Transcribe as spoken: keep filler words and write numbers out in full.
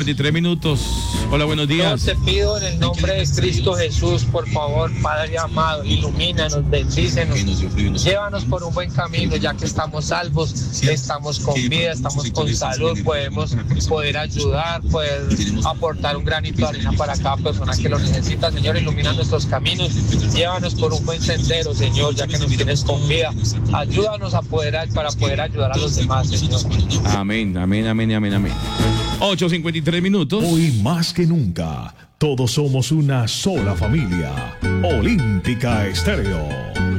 cincuenta y tres minutos. Hola, buenos días. Yo te pido en el nombre de Cristo Jesús, por favor, Padre amado, ilumínanos, bendícenos, llévanos por un buen camino, ya que estamos salvos, estamos con vida, estamos con salud, podemos poder ayudar, poder aportar un granito de arena para cada persona que lo necesita. Señor, ilumina nuestros caminos, llévanos por un buen sendero, Señor, ya que nos tienes con vida. Ayúdanos a poder, para poder ayudar a los demás, Señor. Amén, amén, amén, amén, amén. ocho cincuenta y tres minutos. Hoy más que nunca, todos somos una sola familia. Olímpica Estéreo.